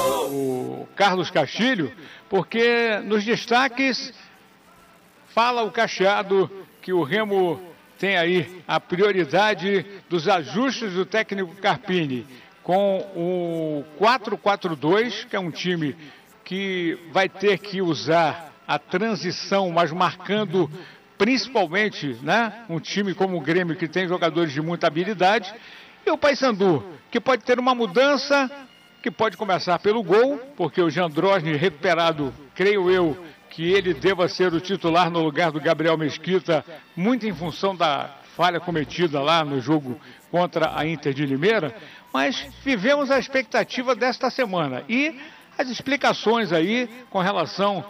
o Carlos Castilho, porque nos destaques fala o Cacheado que o Remo tem aí a prioridade dos ajustes do técnico Carpini com o 4-4-2, que é um time que vai ter que usar a transição, mas marcando principalmente, né, um time como o Grêmio, que tem jogadores de muita habilidade, e o Paysandu, que pode ter uma mudança, que pode começar pelo gol, porque o Jean Drosny recuperado, creio eu, que ele deva ser o titular no lugar do Gabriel Mesquita, muito em função da falha cometida lá no jogo contra a Inter de Limeira, mas vivemos a expectativa desta semana e as explicações aí com relação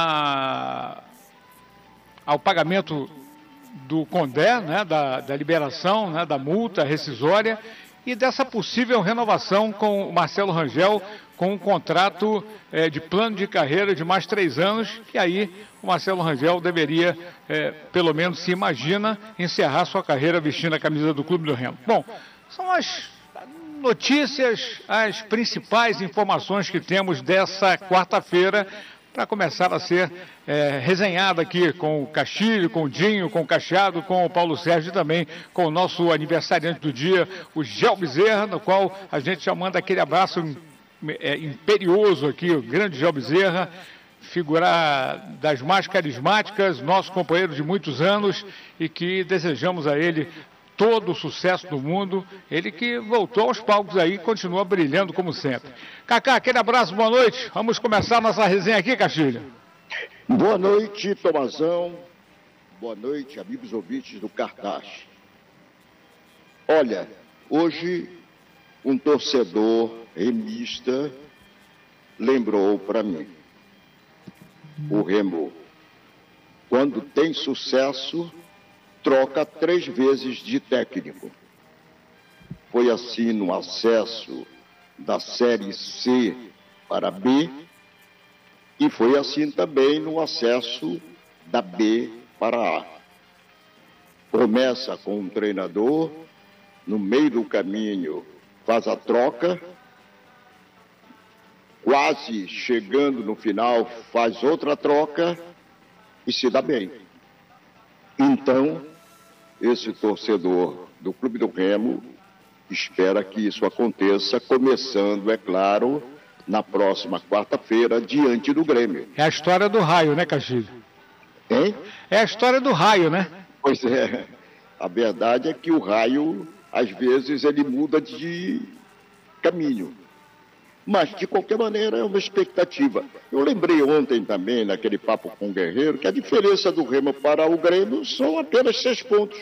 ao pagamento do Condé, né, da liberação, né, da multa rescisória e dessa possível renovação com o Marcelo Rangel com um contrato de plano de carreira de mais 3 anos, que aí o Marcelo Rangel deveria, pelo menos se imagina, encerrar sua carreira vestindo a camisa do Clube do Remo. Bom, são as notícias, as principais informações que temos dessa quarta-feira para começar a ser resenhada aqui com o Castilho, com o Dinho, com o Cacheado, com o Paulo Sérgio e também com o nosso aniversariante do dia, o Gel Bezerra, no qual a gente já manda aquele abraço imperioso aqui, o grande Gel Bezerra, figura das mais carismáticas, nosso companheiro de muitos anos e que desejamos a ele todo o sucesso do mundo, ele que voltou aos palcos aí e continua brilhando como sempre. Cacá, aquele abraço, boa noite. Vamos começar nossa resenha aqui, Castilho. Boa noite, Tomazão. Boa noite, amigos ouvintes do Cartaz. Olha, hoje um torcedor remista lembrou para mim. O Remo, quando tem sucesso, troca 3 vezes de técnico. Foi assim no acesso da Série C para B e foi assim também no acesso da B para A. Começa com um treinador, no meio do caminho faz a troca, quase chegando no final faz outra troca e se dá bem. Então, esse torcedor do Clube do Remo espera que isso aconteça, começando, é claro, na próxima quarta-feira, diante do Grêmio. É a história do raio, né, Castilho? Hein? É a história do raio, né? Pois é. A verdade é que o raio, às vezes, ele muda de caminho. Mas, de qualquer maneira, é uma expectativa. Eu lembrei ontem também, naquele papo com o Guerreiro, que a diferença do Remo para o Grêmio são apenas 6 pontos.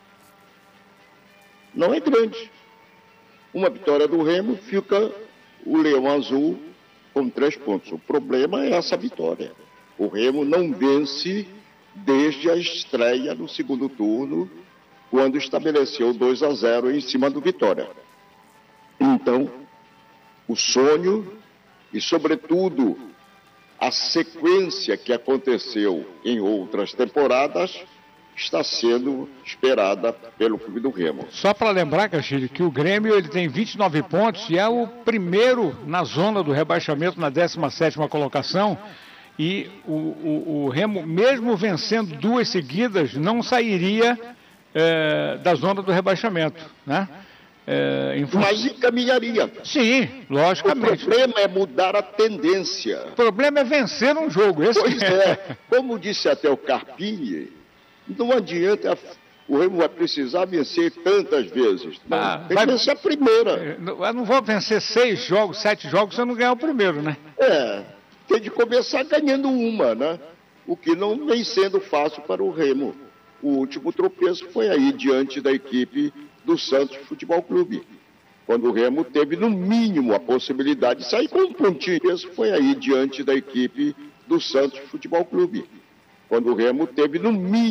Não é grande. Uma vitória do Remo, fica o Leão Azul com 3 pontos. O problema é essa vitória. O Remo não vence desde a estreia no segundo turno, quando estabeleceu 2-0 em cima do Vitória. Então, o sonho e, sobretudo, a sequência que aconteceu em outras temporadas está sendo esperada pelo Clube do Remo. Só para lembrar, Castilho, que o Grêmio ele tem 29 pontos e é o primeiro na zona do rebaixamento na 17ª colocação e o Remo, mesmo vencendo 2 seguidas, não sairia da zona do rebaixamento, né? Mas encaminharia. Sim, logicamente. O problema é mudar a tendência. O problema é vencer um jogo. Pois é. Como disse até o Carpini, não adianta, o Remo vai precisar vencer tantas vezes. Tem que vencer a primeira. Eu não vou vencer 6 jogos, 7 jogos se eu não ganhar o primeiro, né? Tem de começar ganhando uma, né? O que não vem sendo fácil para o Remo. O último tropeço foi aí diante da equipe do Santos Futebol Clube, quando o Remo teve no mínimo a possibilidade de sair com um pontinho. Isso foi aí diante da equipe do Santos Futebol Clube, quando o Remo teve no mínimo